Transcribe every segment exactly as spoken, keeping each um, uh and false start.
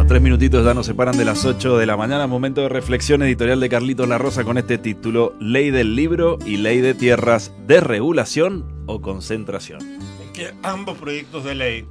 Bueno, tres minutitos ya nos separan de las ocho de la mañana. Momento de reflexión editorial de Carlitos La Rosa con este título: Ley del libro y ley de tierras, ¿desregulación o concentración? Es que ambos proyectos de ley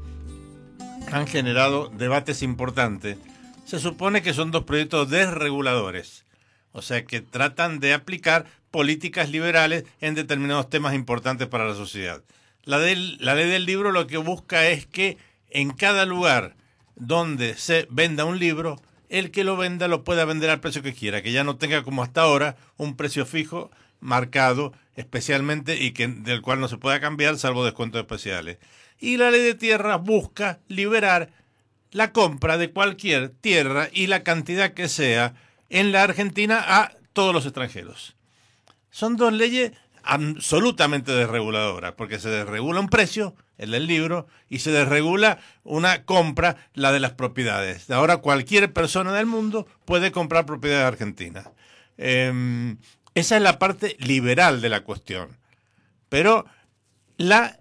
han generado debates importantes. Se supone que son dos proyectos desreguladores, o sea que tratan de aplicar políticas liberales en determinados temas importantes para la sociedad. La, del, la ley del libro lo que busca es que en cada lugar donde se venda un libro, el que lo venda lo pueda vender al precio que quiera, que ya no tenga como hasta ahora un precio fijo marcado especialmente y que del cual no se pueda cambiar salvo descuentos especiales. Y la ley de tierras busca liberar la compra de cualquier tierra y la cantidad que sea en la Argentina a todos los extranjeros. Son dos leyes absolutamente desreguladoras, porque se desregula un precio, el del libro, y se desregula una compra, la de las propiedades. Ahora cualquier persona del mundo puede comprar propiedades argentinas. Eh, esa es la parte liberal de la cuestión. Pero la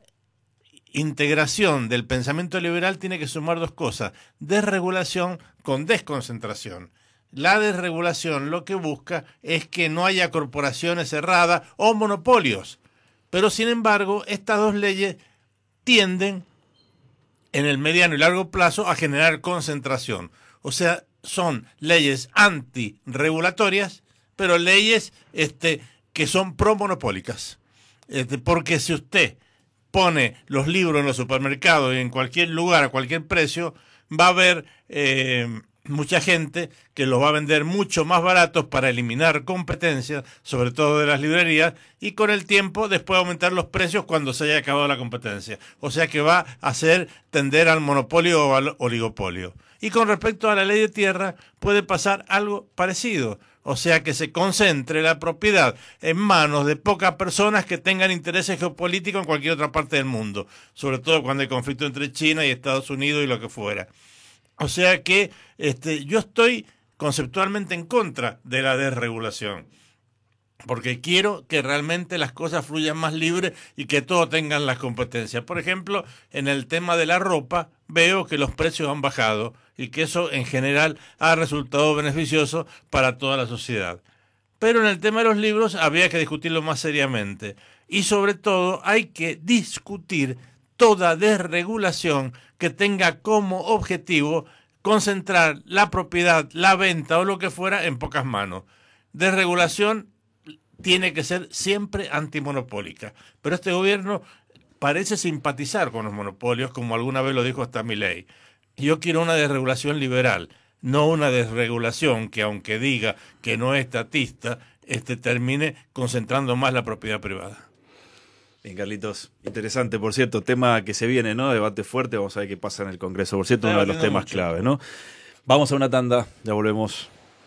integración del pensamiento liberal tiene que sumar dos cosas: desregulación con desconcentración. La desregulación lo que busca es que no haya corporaciones cerradas o monopolios. Pero, sin embargo, estas dos leyes tienden, en el mediano y largo plazo, a generar concentración. O sea, son leyes antirregulatorias, pero leyes este, que son promonopólicas. Este, porque si usted pone los libros en los supermercados y en cualquier lugar, a cualquier precio, va a haber Eh, mucha gente que los va a vender mucho más baratos para eliminar competencia, sobre todo de las librerías, y con el tiempo después aumentar los precios cuando se haya acabado la competencia. O sea que va a hacer tender al monopolio o al oligopolio. Y con respecto a la ley de tierra puede pasar algo parecido. O sea que se concentre la propiedad en manos de pocas personas que tengan intereses geopolíticos en cualquier otra parte del mundo, sobre todo cuando hay conflicto entre China y Estados Unidos y lo que fuera. O sea que este, yo estoy conceptualmente en contra de la desregulación, porque quiero que realmente las cosas fluyan más libres y que todos tengan las competencias. Por ejemplo, en el tema de la ropa, veo que los precios han bajado y que eso en general ha resultado beneficioso para toda la sociedad. Pero en el tema de los libros había que discutirlo más seriamente. Y sobre todo hay que discutir toda desregulación que tenga como objetivo concentrar la propiedad, la venta o lo que fuera en pocas manos. Desregulación tiene que ser siempre antimonopólica, pero este gobierno parece simpatizar con los monopolios, como alguna vez lo dijo hasta Milei. Yo quiero una desregulación liberal, no una desregulación que, aunque diga que no es estatista, este, termine concentrando más la propiedad privada. Bien, Carlitos. Interesante, por cierto, tema que se viene, ¿no? Debate fuerte, vamos a ver qué pasa en el Congreso. Por cierto, uno de los temas mucho. clave, ¿no? Vamos a una tanda, ya volvemos.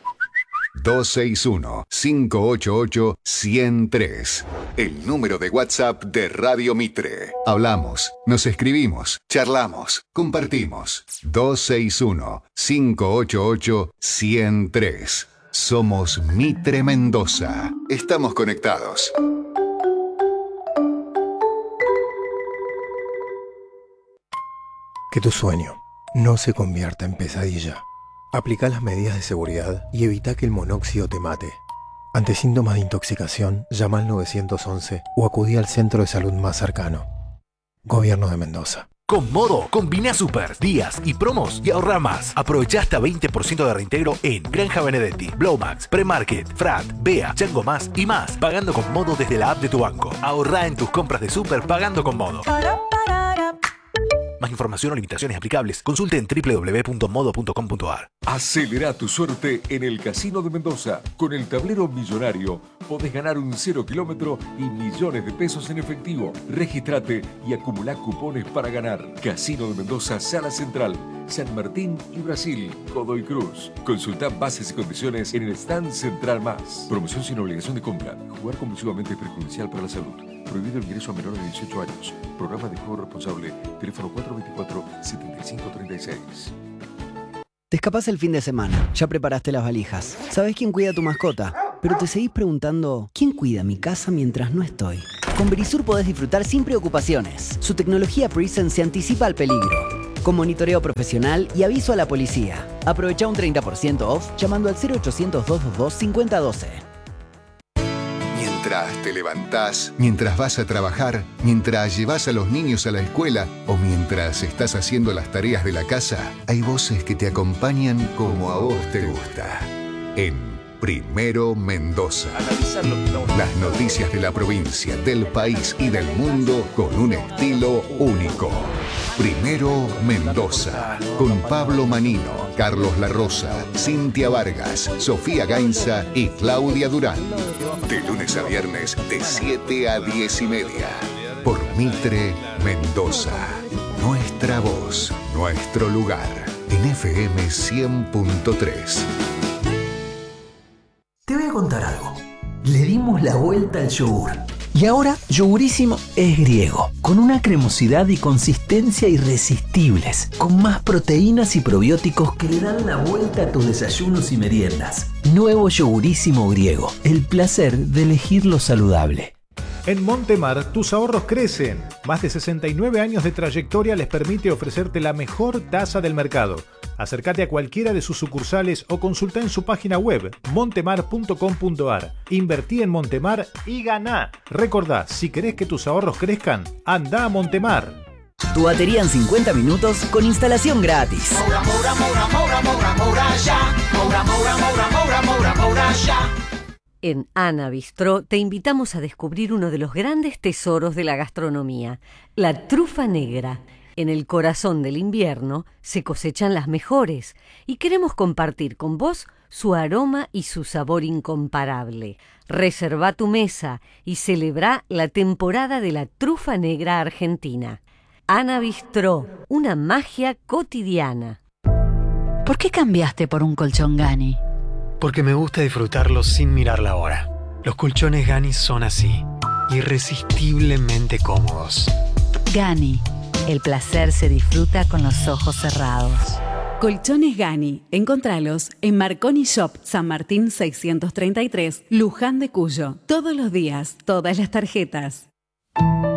dos seis uno, cinco ocho ocho, uno cero tres. El número de WhatsApp de Radio Mitre. Hablamos, nos escribimos, charlamos, compartimos. dos seis uno, cinco ocho ocho, uno cero tres. Somos Mitre Mendoza. Estamos conectados. Que tu sueño no se convierta en pesadilla. Aplica las medidas de seguridad y evita que el monóxido te mate. Ante síntomas de intoxicación, llama al nueve once o acudí al centro de salud más cercano. Gobierno de Mendoza. Con Modo, combina super, días y promos y ahorra más. Aprovecha hasta veinte por ciento de reintegro en Granja Benedetti, Blowmax, Premarket, Frat, Bea, Chango Más y más. Pagando con Modo desde la app de tu banco. Ahorra en tus compras de super pagando con Modo. Más información o limitaciones aplicables, consulte en doble u doble u doble u punto modo punto com punto a r. Acelera tu suerte en el Casino de Mendoza. Con el tablero millonario podés ganar un cero kilómetro y millones de pesos en efectivo. Regístrate y acumulá cupones para ganar. Casino de Mendoza, Sala Central, San Martín y Brasil, Godoy Cruz. Consulta bases y condiciones en el stand central más. Promoción sin obligación de compra. Jugar compulsivamente es perjudicial para la salud. Prohibido el ingreso a menores de dieciocho años. Programa de juego responsable. Teléfono cuatro dos cuatro, siete cinco tres seis. Te escapás el fin de semana. Ya preparaste las valijas. ¿Sabés quién cuida a tu mascota? Pero te seguís preguntando, ¿quién cuida mi casa mientras no estoy? Con Verisur podés disfrutar sin preocupaciones. Su tecnología Presence se anticipa al peligro. con monitoreo profesional y aviso a la policía. Aprovecha un treinta por ciento off llamando al cero ochocientos, doscientos veintidós, cincuenta doce. Mientras te levantás, mientras vas a trabajar, mientras llevas a los niños a la escuela o mientras estás haciendo las tareas de la casa, hay voces que te acompañan como a vos te gusta. En Primero Mendoza. Las noticias de la provincia, del país y del mundo con un estilo único. Primero Mendoza, con Pablo Manino, Carlos La Rosa, Cintia Vargas, Sofía Gainza y Claudia Durán. De lunes a viernes, de siete a diez y media. Por Mitre Mendoza. Nuestra voz, nuestro lugar. En F M cien punto tres. Te voy a contar algo. Le dimos la vuelta al yogur. Y ahora, Yogurísimo es griego, con una cremosidad y consistencia irresistibles, con más proteínas y probióticos que le dan la vuelta a tus desayunos y meriendas. Nuevo Yogurísimo griego, el placer de elegir lo saludable. En Montemar, tus ahorros crecen. Más de sesenta y nueve años de trayectoria les permite ofrecerte la mejor tasa del mercado. Acércate a cualquiera de sus sucursales o consulta en su página web montemar punto com punto ar. Invertí en Montemar y ganá. Recordá, si querés que tus ahorros crezcan, anda a Montemar. Tu batería en cincuenta minutos con instalación gratis. Moura, moura, moura, moura, moura, moura, ya. Moura, moura, moura, moura, moura, moura, ya. En Ana Bistró te invitamos a descubrir uno de los grandes tesoros de la gastronomía, la trufa negra. En el corazón del invierno se cosechan las mejores y queremos compartir con vos su aroma y su sabor incomparable. Reserva tu mesa y celebra la temporada de la trufa negra argentina. Ana Bistró, una magia cotidiana. ¿Por qué cambiaste por un colchón Gani? Porque me gusta disfrutarlo sin mirar la hora. Los colchones Gani son así, irresistiblemente cómodos. Gani, el placer se disfruta con los ojos cerrados. Colchones Gani, encontralos en Marconi Shop, San Martín seiscientos treinta y tres, Luján de Cuyo. Todos los días, todas las tarjetas.